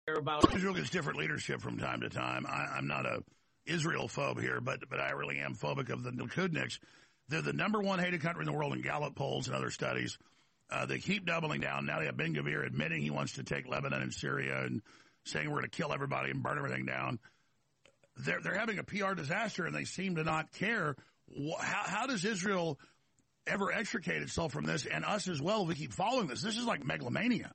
about. Israel gets different leadership from time to time. I'm not a Israel phobe here, but I really am phobic of the Likudniks. They're the number one hated country in the world in Gallup polls and other studies. They keep doubling down. Now they have Ben-Gvir admitting he wants to take Lebanon and Syria and saying we're going to kill everybody and burn everything down. They're having a PR disaster, and they seem to not care. How does Israel ever extricate itself from this, and us as well, if we keep following this? This is like megalomania.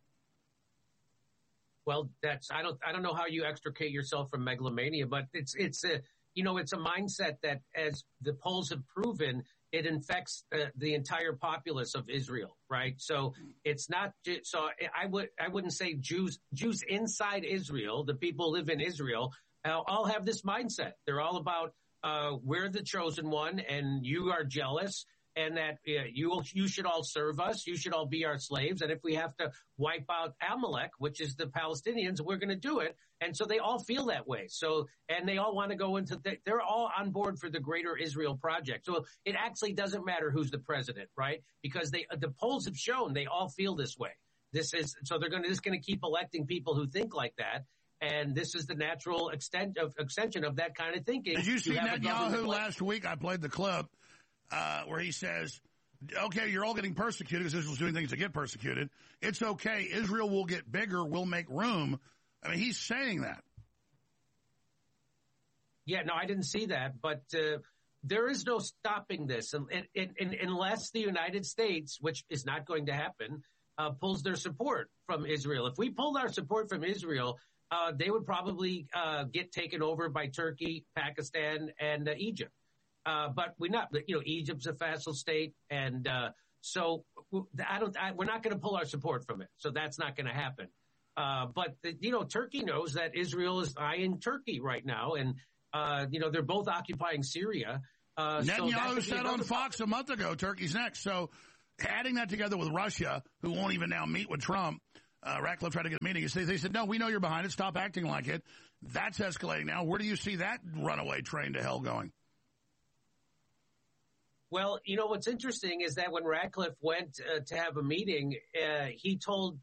Well, I don't know how you extricate yourself from megalomania, but it's a mindset that, as the polls have proven, it infects the entire populace of Israel, right? So it's not just, so I wouldn't say Jews inside Israel, the people who live in Israel, all have this mindset. They're all about we're the chosen one, and you are jealous, and that you should all serve us. You should all be our slaves. And if we have to wipe out Amalek, which is the Palestinians, we're going to do it. And so they all feel that way. So, and they all want to go into, they're all on board for the greater Israel project. So it actually doesn't matter who's the president, right? Because the polls have shown they all feel this way. So they're just going to keep electing people who think like that. And this is the natural extension of that kind of thinking. Did you see Netanyahu last week? I played the clip where he says, okay, you're all getting persecuted because Israel's doing things to get persecuted. It's okay. Israel will get bigger. We'll make room. I mean, he's saying that. Yeah, no, I didn't see that. But there is no stopping this unless the United States, which is not going to happen, pulls their support from Israel. If we pulled our support from Israel, they would probably get taken over by Turkey, Pakistan, and Egypt. But we're not. Egypt's a vassal state, and so we're not going to pull our support from it. So that's not going to happen. But Turkey knows that Israel is eyeing Turkey right now, and they're both occupying Syria. Netanyahu said on Fox a month ago, Turkey's next. So adding that together with Russia, who won't even now meet with Trump. Ratcliffe tried to get a meeting. They said, no, we know you're behind it. Stop acting like it. That's escalating now. Where do you see that runaway train to hell going? Well, what's interesting is that when Ratcliffe went to have a meeting, he told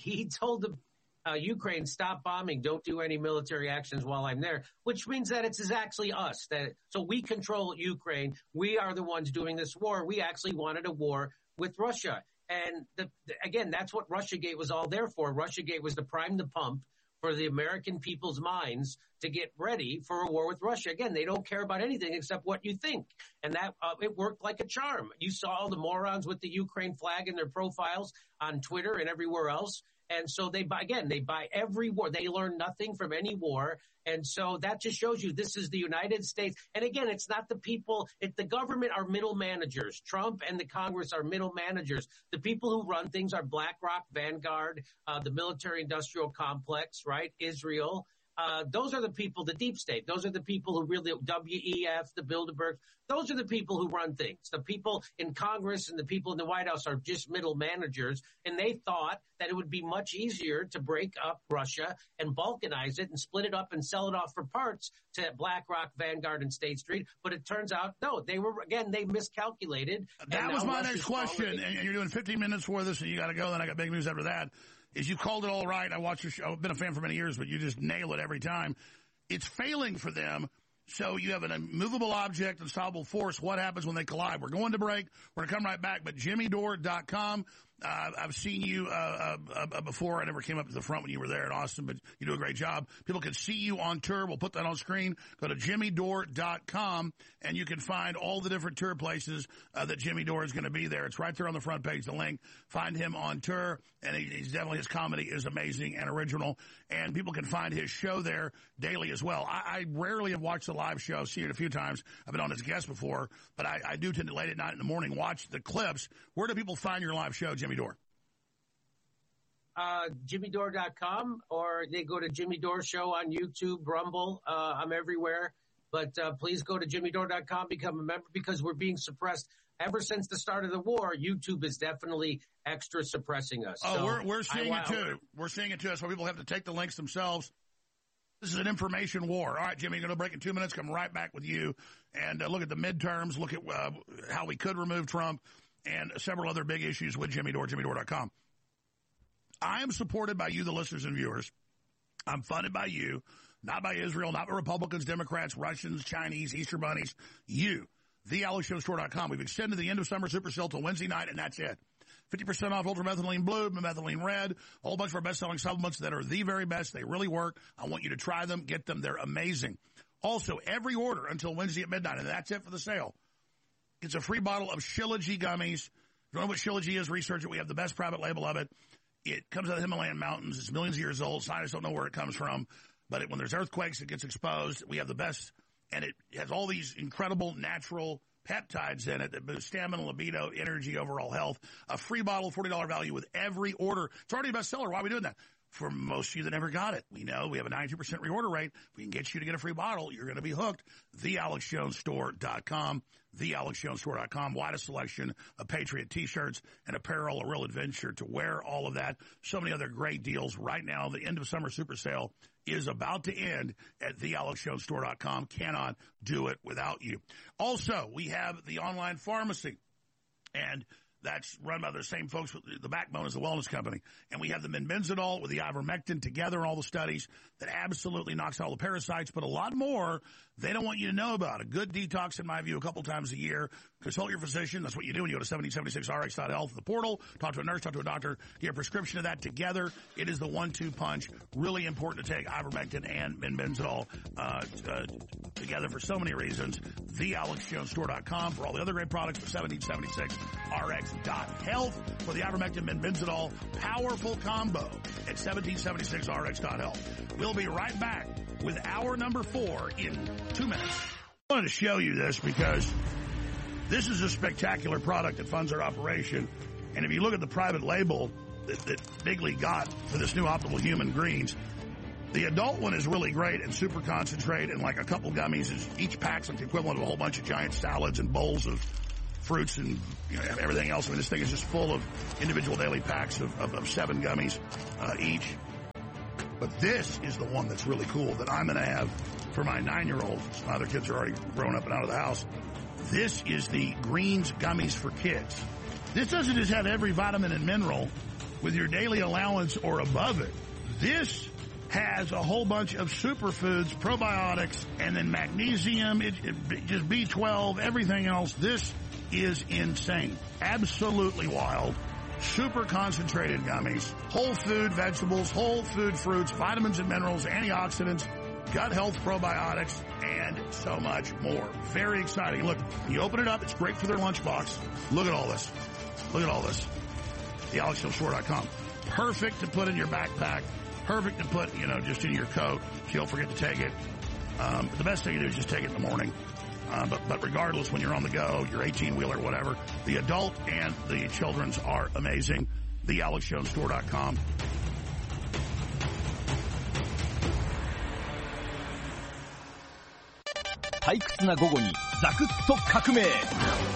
the Ukraine, stop bombing, don't do any military actions while I'm there, which means that it's actually us. So we control Ukraine. We are the ones doing this war. We actually wanted a war with Russia. And again, that's what Russiagate was all there for. Russiagate was to prime the pump for the American people's minds to get ready for a war with Russia. Again, they don't care about anything except what you think. And that it worked like a charm. You saw all the morons with the Ukraine flag in their profiles on Twitter and everywhere else. And so they buy every war. They learn nothing from any war. And so that just shows you this is the United States. And again, it's not the people. The government are middle managers. Trump and the Congress are middle managers. The people who run things are BlackRock, Vanguard, the military-industrial complex, right? Israel. Those are the people, the deep state. Those are the people who really, WEF, the Bilderberg, those are the people who run things. The people in Congress and the people in the White House are just middle managers. And they thought that it would be much easier to break up Russia and balkanize it and split it up and sell it off for parts to BlackRock, Vanguard, and State Street. But it turns out, no, they miscalculated. That was my next question. And you're doing 15 minutes for this, and you got to go. Then I got big news after that. Is you called it all right. I watched your show. I've been a fan for many years, but you just nail it every time. It's failing for them. So you have an immovable object, unstoppable force. What happens when they collide? We're going to break. We're going to come right back. But JimmyDore.com. I've seen you before. I never came up to the front when you were there in Austin, but you do a great job. People can see you on tour. We'll put that on screen. Go to JimmyDore.com, and you can find all the different tour places that Jimmy Dore is going to be there. It's right there on the front page, the link. Find him on tour, and he's definitely, his comedy is amazing and original, and people can find his show there daily as well. I rarely have watched the live show. I've seen it a few times. I've been on as a guest before, but I do tend to late at night in the morning watch the clips. Where do people find your live show, Jimmy Dore? JimmyDore.com, or they go to Jimmy Dore Show on YouTube, Rumble. I'm everywhere. But please go to JimmyDore.com, become a member, because we're being suppressed. Ever since the start of the war, YouTube is definitely extra suppressing us. Oh, so we're seeing it too. We're seeing it too. That's why people have to take the links themselves. This is an information war. All right, Jimmy, going to break in 2 minutes. Come right back with you and look at the midterms, look at how we could remove Trump, and several other big issues with Jimmy Dore, JimmyDore.com. I am supported by you, the listeners and viewers. I'm funded by you, not by Israel, not by Republicans, Democrats, Russians, Chinese, Easter bunnies. You. TheAlexJonesStore.com. We've extended the end of summer super sale till Wednesday night, and that's it. 50% off ultramethylene blue, methylene red, a whole bunch of our best-selling supplements that are the very best. They really work. I want you to try them, get them. They're amazing. Also, every order until Wednesday at midnight, and that's it for the sale. It's a free bottle of Shilajit gummies. If you don't know what Shilajit is, research it. We have the best private label of it. It comes out of the Himalayan mountains. It's millions of years old. Scientists don't know where it comes from. But when there's earthquakes, it gets exposed. We have the best, and it has all these incredible natural peptides in it that boost stamina, libido, energy, overall health. A free bottle, $40 value with every order. It's already a bestseller. Why are we doing that? For most of you that never got it, we know we have a 92% reorder rate. If we can get you to get a free bottle, you're going to be hooked. TheAlexJonesStore.com. TheAlexJonesStore.com. Widest selection of Patriot T-shirts and apparel, a real adventure to wear all of that. So many other great deals right now. The end of summer super sale is about to end at TheAlexJonesStore.com. Cannot do it without you. Also, we have the online pharmacy, and that's run by the same folks with the backbone as the wellness company. And we have the Menbenzidol with the ivermectin together in all the studies that absolutely knocks out all the parasites, but a lot more they don't want you to know about. A good detox, in my view, a couple times a year. Consult your physician. That's what you do when you go to 1776rx.health, the portal. Talk to a nurse, talk to a doctor. Get a prescription of that together. It is the 1-2 punch. Really important to take ivermectin and Menbenzidol together for so many reasons. TheAlexJonesStore.com for all the other great products. For 1776rx.health for the ivermectin Menbenzidol powerful combo at 1776rx.health. We'll be right back with hour number 4 in 2 minutes. I wanted to show you this because this is a spectacular product that funds our operation. And if you look at the private label that Bigley got for this new Optimal Human Greens, the adult one is really great and super concentrated, and like a couple gummies, each pack's like the equivalent of a whole bunch of giant salads and bowls of fruits and everything else. I mean, this thing is just full of individual daily packs of 7 gummies each. But this is the one that's really cool that I'm going to have for my 9-year-old. My other kids are already grown up and out of the house. This is the Greens Gummies for Kids. This doesn't just have every vitamin and mineral with your daily allowance or above it. This has a whole bunch of superfoods, probiotics, and then magnesium, just B12, everything else. This is insane. Absolutely wild. Super concentrated gummies, whole food vegetables, whole food fruits, vitamins and minerals, antioxidants, gut health probiotics, and so much more. Very exciting. Look, you open it up, it's great for their lunchbox. Look at all this. Look at all this. TheAlexJonesStore.com. Perfect to put in your backpack. Perfect to put, just in your coat so you don't forget to take it. The best thing to do is just take it in the morning. But regardless, when you're on the go, your 18-wheeler, whatever, the adult and the children's are amazing. TheAlexJonesStore.com.